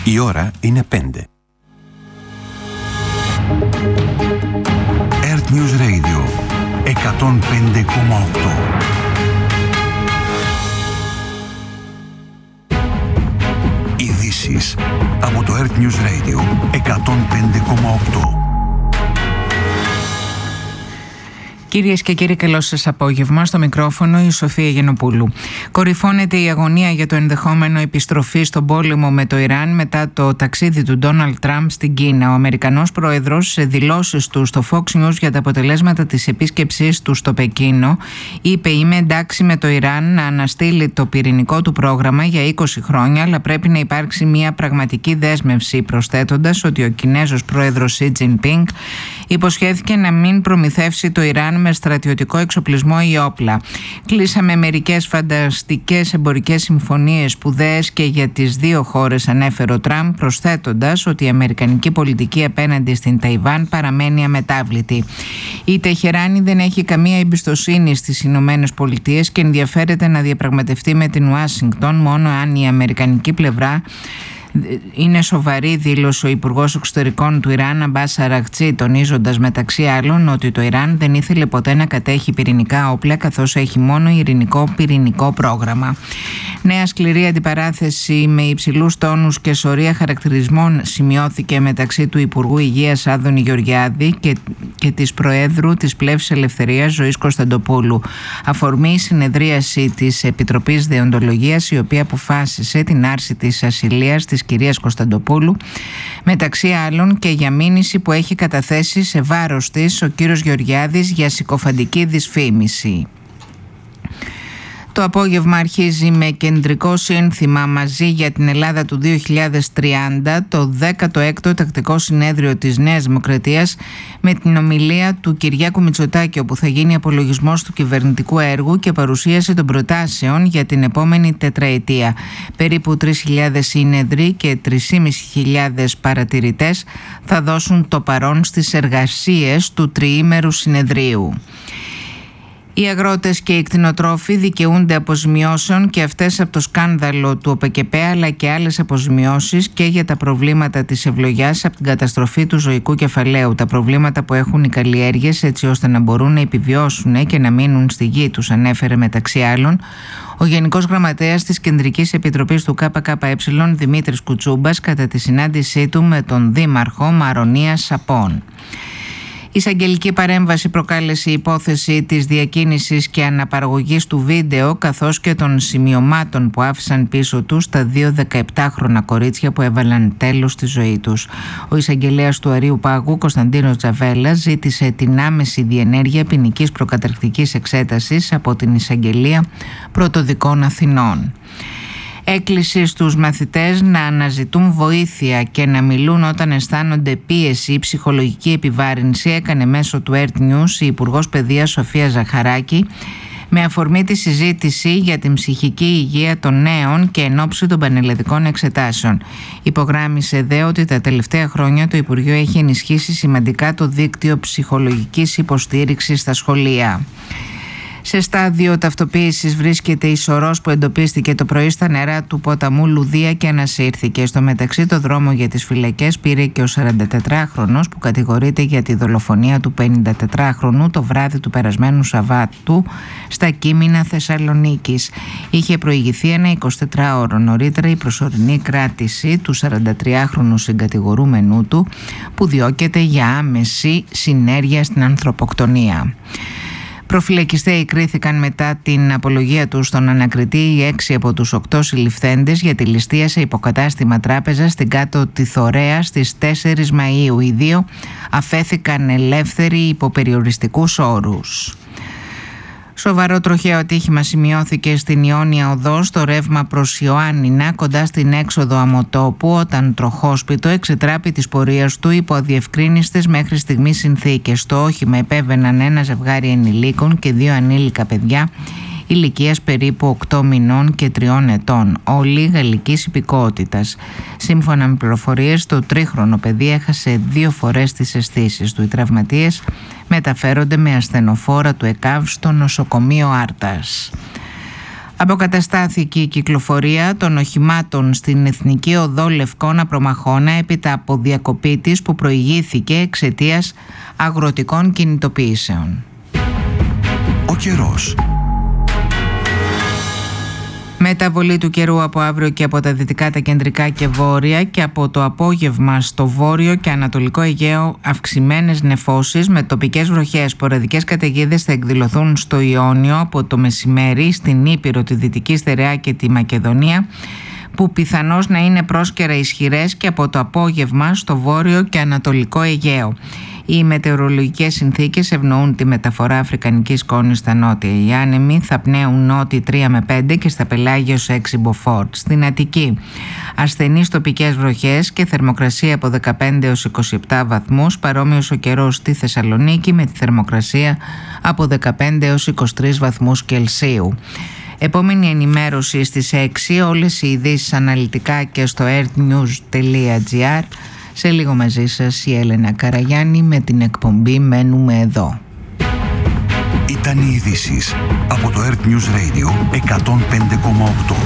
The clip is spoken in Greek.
Η ώρα είναι 5. Earth News Radio 105,8. Ειδήσεις από το Earth News Radio 105,8. Κυρίες και κύριοι, καλό σας απόγευμα. Στο μικρόφωνο η Σοφία Γενοπούλου. Κορυφώνεται η αγωνία για το ενδεχόμενο επιστροφή στον πόλεμο με το Ιράν μετά το ταξίδι του Ντόναλντ Τραμπ στην Κίνα. Ο Αμερικανός Πρόεδρος, σε δηλώσεις του στο Fox News για τα αποτελέσματα της επίσκεψής του στο Πεκίνο, είπε: «Είμαι εντάξει με το Ιράν να αναστείλει το πυρηνικό του πρόγραμμα για 20 χρόνια, αλλά πρέπει να υπάρξει μια πραγματική δέσμευση», προσθέτοντας ότι ο Κινέζος Πρόεδρος Σι Τζινπίνγκ υποσχέθηκε να μην προμηθεύσει το Ιράν με στρατιωτικό εξοπλισμό ή όπλα. «Κλείσαμε μερικές φανταστικές εμπορικές συμφωνίες σπουδαίες και για τις δύο χώρες», ανέφερε ο Τραμπ, προσθέτοντας ότι η αμερικανική πολιτική απέναντι στην Ταϊβάν παραμένει αμετάβλητη. Η Τεχεράνη δεν έχει καμία εμπιστοσύνη στις Ηνωμένες Πολιτείες και ενδιαφέρεται να διαπραγματευτεί με την Ουάσιγκτον μόνο αν η αμερικανική πλευρά είναι σοβαρή, δήλωσε ο Υπουργός Εξωτερικών του Ιράν Αμπάς Αραγτσί, τονίζοντας μεταξύ άλλων ότι το Ιράν δεν ήθελε ποτέ να κατέχει πυρηνικά όπλα, καθώς έχει μόνο ειρηνικό πυρηνικό πρόγραμμα. Νέα σκληρή αντιπαράθεση με υψηλούς τόνους και σωρία χαρακτηρισμών σημειώθηκε μεταξύ του Υπουργού Υγείας Άδωνη Γεωργιάδη και της Προέδρου της Πλεύσης Ελευθερίας Ζωής Κωνσταντοπούλου. Αφορμή η συνεδρίαση της Επιτροπής Δεοντολογίας, η οποία αποφάσισε την άρση της ασυλίας της κυρίας Κωνσταντοπούλου, μεταξύ άλλων και για μήνυση που έχει καταθέσει σε βάρος της ο κύριος Γεωργιάδης για συκοφαντική δυσφήμιση. Το απόγευμα αρχίζει με κεντρικό σύνθημα «Μαζί για την Ελλάδα του 2030» το 16ο τακτικό συνέδριο της Νέας Δημοκρατίας, με την ομιλία του Κυριάκου Μητσοτάκη, όπου θα γίνει απολογισμός του κυβερνητικού έργου και παρουσίαση των προτάσεων για την επόμενη τετραετία. Περίπου 3.000 σύνεδροι και 3.500 παρατηρητές θα δώσουν το παρόν στις εργασίες του τριήμερου συνεδρίου. Οι αγρότες και οι κτηνοτρόφοι δικαιούνται αποζημιώσεων, και αυτές από το σκάνδαλο του ΟΠΕΚΕΠΕ, αλλά και άλλες αποζημιώσεις και για τα προβλήματα της ευλογιάς από την καταστροφή του ζωικού κεφαλαίου. Τα προβλήματα που έχουν οι καλλιέργειες, έτσι ώστε να μπορούν να επιβιώσουν και να μείνουν στη γη τους, ανέφερε μεταξύ άλλων ο Γενικός Γραμματέας της Κεντρικής Επιτροπής του ΚΚΕ Δημήτρης Κουτσούμπας κατά τη συνάντησή του με τον Δήμαρχο Μαρονίας Σαπών. Η εισαγγελική παρέμβαση προκάλεσε η υπόθεση της διακίνησης και αναπαραγωγής του βίντεο, καθώς και των σημειωμάτων που άφησαν πίσω τους τα δύο 17χρονα κορίτσια που έβαλαν τέλος στη ζωή τους. Ο εισαγγελέας του Αρείου Πάγου, Κωνσταντίνος Τζαβέλας, ζήτησε την άμεση διενέργεια ποινικής προκαταρκτικής εξέτασης από την Εισαγγελία Πρωτοδικών Αθηνών. Έκκληση στους μαθητές να αναζητούν βοήθεια και να μιλούν όταν αισθάνονται πίεση ή ψυχολογική επιβάρυνση έκανε μέσω του Earth News η Υπουργός Παιδείας Σοφία Ζαχαράκη, με αφορμή τη συζήτηση για την ψυχική υγεία των νέων και εν ώψη των πανελλαδικών εξετάσεων. Υπογράμμισε δε ότι τα τελευταία χρόνια το Υπουργείο έχει ενισχύσει σημαντικά το δίκτυο ψυχολογικής υποστήριξης στα σχολεία. Σε στάδιο ταυτοποίησης βρίσκεται η σωρός που εντοπίστηκε το πρωί στα νερά του ποταμού Λουδία και ανασύρθηκε. Στο μεταξύ, το δρόμο για τις φυλακές πήρε και ο 44χρονος που κατηγορείται για τη δολοφονία του 54χρονου το βράδυ του περασμένου Σαββάτου στα Κείμηνα Θεσσαλονίκης. Είχε προηγηθεί ένα 24ωρο νωρίτερα η προσωρινή κράτηση του 43χρονου συγκατηγορούμενου του, που διώκεται για άμεση συνέργεια στην ανθρωποκτονία. Προφυλακιστέοι κρίθηκαν μετά την απολογία τους στον ανακριτή οι 6 από τους 8 συλληφθέντες για τη ληστεία σε υποκατάστημα τράπεζα στην Κάτω Τιθωρέα στις 4 Μαΐου. Οι 2 αφέθηκαν ελεύθεροι υπό περιοριστικούς όρους. Σοβαρό τροχαίο ατύχημα σημειώθηκε στην Ιόνια Οδό στο ρεύμα προς Ιωάννινα, κοντά στην έξοδο Αμοτόπου, όταν τροχόσπιτο εξετράπη της πορείας του υπό αδιευκρίνιστες μέχρι στιγμής συνθήκες. Στο όχημα επέβαιναν ένα ζευγάρι ενηλίκων και 2 ανήλικα παιδιά ηλικίας περίπου 8 μηνών και 3 ετών, όλοι γαλλικής υπηκότητας. Σύμφωνα με πληροφορίες, το 3χρονο παιδί έχασε 2 φορές τις αισθήσεις του. Οι τραυματίες μεταφέρονται με ασθενοφόρα του ΕΚΑΒ στο νοσοκομείο Άρτας. Αποκαταστάθηκε η κυκλοφορία των οχημάτων στην Εθνική Οδό Λευκώνα Προμαχώνα έπειτα από διακοπή της που προηγήθηκε εξαιτίας αγροτικών κινητοποιήσεων. Ο καιρός. Μεταβολή του καιρού από αύριο και από τα δυτικά, τα κεντρικά και βόρεια, και από το απόγευμα στο βόρειο και ανατολικό Αιγαίο αυξημένες νεφώσεις με τοπικές βροχές. Σποραδικές καταιγίδες θα εκδηλωθούν στο Ιόνιο από το μεσημέρι, στην Ήπειρο, τη Δυτική Στερεά και τη Μακεδονία, που πιθανώς να είναι πρόσκαιρα ισχυρές, και από το απόγευμα στο βόρειο και ανατολικό Αιγαίο. Οι μετεωρολογικές συνθήκες ευνοούν τη μεταφορά αφρικανικής σκόνης στα νότια. Οι άνεμοι θα πνέουν νότιοι 3 με 5 και στα πελάγια ως 6 μποφόρ. Στην Αττική, ασθενείς τοπικές βροχές και θερμοκρασία από 15 έως 27 βαθμούς. Παρόμοιος ο καιρός στη Θεσσαλονίκη με τη θερμοκρασία από 15 έως 23 βαθμούς Κελσίου. Επόμενη ενημέρωση στις 6, όλες οι ειδήσεις αναλυτικά και στο earthnews.gr. Σε λίγο μαζί σας η Έλενα Καραγιάννη με την εκπομπή «Μένουμε εδώ». Ήταν οι ειδήσεις από το Earth News Radio 105,8.